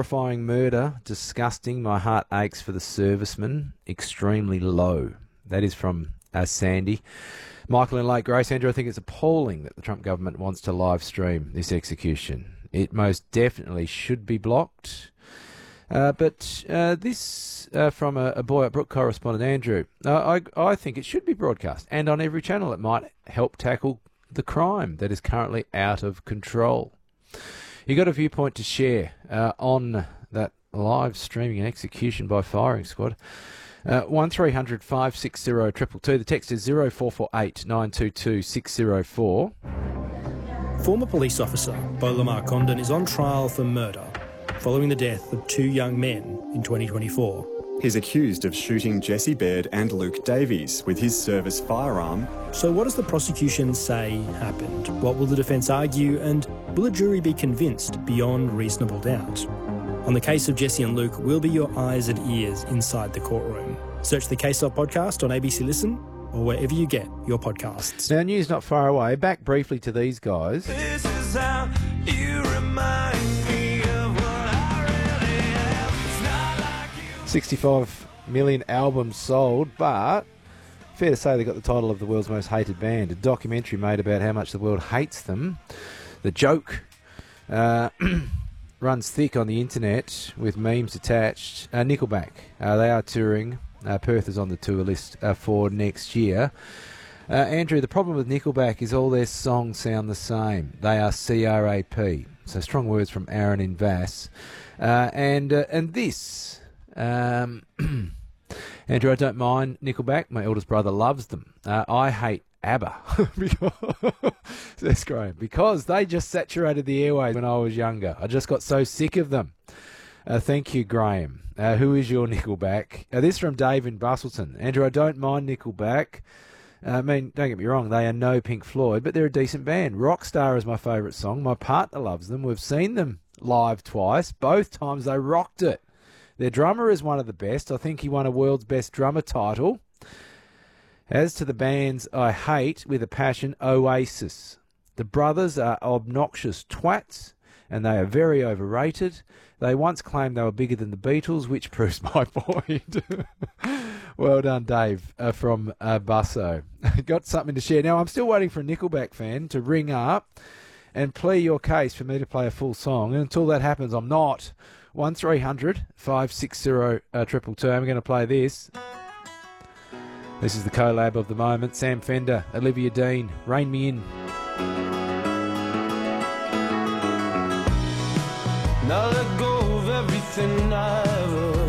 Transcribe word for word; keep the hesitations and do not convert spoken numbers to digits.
horrifying murder, disgusting. My heart aches for the servicemen. Extremely low. That is from uh, Sandy. Michael in Lake Grace. Andrew, I think it's appalling that the Trump government wants to live stream this execution. It most definitely should be blocked. Uh, but uh, this uh, from a, a Boy at Brook correspondent, Andrew. Uh, I, I think it should be broadcast, and on every channel. It might help tackle the crime that is currently out of control. You got a viewpoint to share uh, on that live streaming and execution by firing squad. Uh, one three hundred five six zero two two two. The text is zero four four eight nine two two six zero four. Former police officer Beau Lamar Condon is on trial for murder following the death of two young men in twenty twenty-four. He's accused of shooting Jesse Baird and Luke Davies with his service firearm. So what does the prosecution say happened? What will the defence argue, and will a jury be convinced beyond reasonable doubt? On the case of Jesse and Luke, we'll be your eyes and ears inside the courtroom. Search the Case Up podcast on A B C Listen or wherever you get your podcasts. Now, news not far away. Back briefly to these guys. This is how you remind me of what I really am. It's not like you. sixty-five million albums sold, but fair to say they got the title of the world's most hated band. A documentary made about how much the world hates them. The joke uh, runs thick on the internet with memes attached. Uh, Nickelback, uh, they are touring. Uh, Perth is on the tour list uh, for next year. Uh, Andrew, the problem with Nickelback is all their songs sound the same. They are C R A P. So strong words from Aaron in Vass. Uh, and uh, and this, um, Andrew, I don't mind Nickelback. My eldest brother loves them. Uh, I hate ABBA. That's great. Because they just saturated the airwaves when I was younger. I just got so sick of them. Uh, thank you, Graham. Uh, who is your Nickelback? Uh, this from Dave in Bustleton. Andrew, I don't mind Nickelback. Uh, I mean, don't get me wrong, they are no Pink Floyd, but they're a decent band. Rockstar is my favourite song. My partner loves them. We've seen them live twice. Both times they rocked it. Their drummer is one of the best. I think he won a World's Best Drummer title. As to the bands I hate with a passion, Oasis. The brothers are obnoxious twats, and they are very overrated. They once claimed they were bigger than the Beatles, which proves my point. Well done, Dave, uh, from uh, Busso. Got something to share. Now, I'm still waiting for a Nickelback fan to ring up and plea your case for me to play a full song. And until that happens, I'm not. one three hundred five six zero two two two. I'm going to play this. This is the collab of the moment. Sam Fender, Olivia Dean, Rein Me In. Now let go of everything I ever